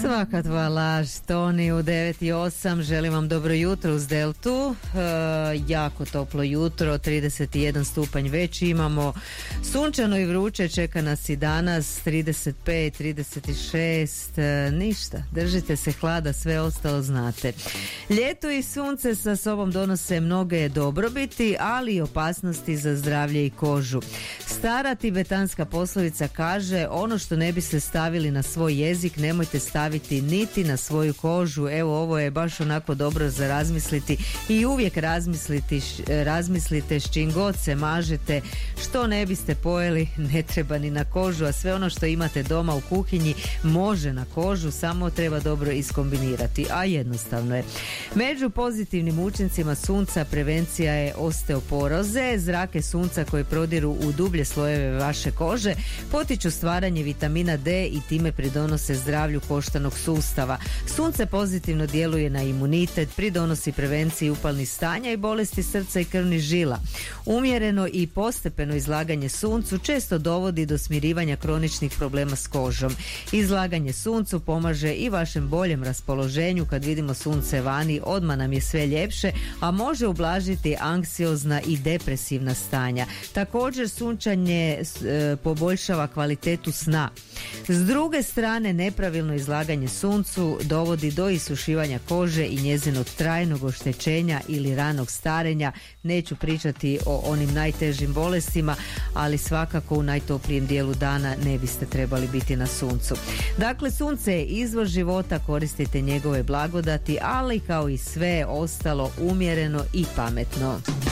Svaka tvoja laž, Toni u 9:08. Želim vam dobro jutro uz Deltu. Jako toplo jutro, 31 stupanj već imamo. Sunčano i vruće, čeka nas i danas 35, 36. Ništa, držite se hlada, sve ostalo znate. Ljeto i sunce sa sobom donose mnoge dobrobiti, ali i opasnosti za zdravlje i kožu. Stara tibetanska poslovica kaže: ono što ne biste stavili na svoj jezik, nemojte staviti niti na svoju kožu. Evo, ovo je baš onako dobro za razmisliti i uvijek razmislite s čim god se mažete, što ne biste pojeli ne treba ni na kožu, a sve ono što imate doma u kuhinji može na kožu, samo treba dobro iskombinirati, a jednostavno je. Među pozitivnim učincima sunca prevencija je osteoporoze. Zrake sunca koje prodiru u dublje slojeve vaše kože potiču stvaranje vitamina D i time pridonose zdravlju koštanog sustava. Sunce pozitivno djeluje na imunitet, pridonosi prevenciji upalnih stanja i bolesti srca i krvnih žila. Umjereno i postepeno izlaganje suncu često dovodi do smirivanja kroničnih problema s kožom. Izlaganje suncu pomaže i vašem boljem raspoloženju. Kad vidimo sunce vani, odmah nam je sve ljepše, a može ublažiti anksiozna i depresivna stanja. Također sunčanje poboljšava kvalitetu sna. S druge strane, nepravilno izlaganje suncu dovodi do isušivanja kože i njezinog trajnog oštećenja ili ranog starenja. Neću pričati o onim najtežim bolestima, ali svakako u najtoplijem dijelu dana ne biste trebali biti na suncu. Dakle, sunce je izvor života, koristite njegove blagodati, ali kao i sve ostalo umjereno i pametno.